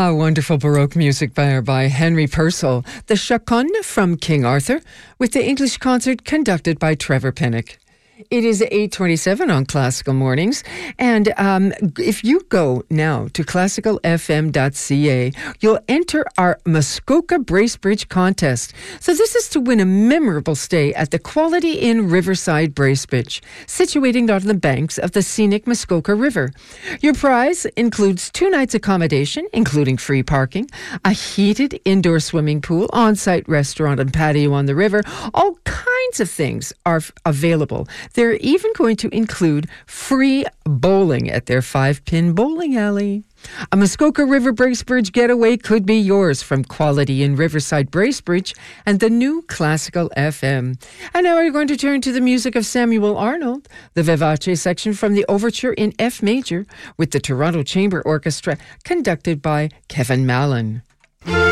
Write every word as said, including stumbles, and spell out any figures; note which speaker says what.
Speaker 1: Ah, wonderful Baroque music by, by Henry Purcell, the Chaconne from King Arthur, with the English concert conducted by Trevor Pinnock. It is eight twenty-seven on Classical Mornings, and um, if you go now to classical f m dot c a, you'll enter our Muskoka Bracebridge contest. So this is to win a memorable stay at the Quality Inn Riverside Bracebridge, situated on the banks of the scenic Muskoka River. Your prize includes two nights accommodation, including free parking, a heated indoor swimming pool, on-site restaurant and patio on the river. All kinds of things are f- available. They're even going to include free bowling at their five-pin bowling alley. A Muskoka River Bracebridge getaway could be yours from Quality in Riverside Bracebridge and the new Classical F M. And now we're going to turn to the music of Samuel Arnold, the Vivace section from the Overture in F major with the Toronto Chamber Orchestra, conducted by Kevin Mallon.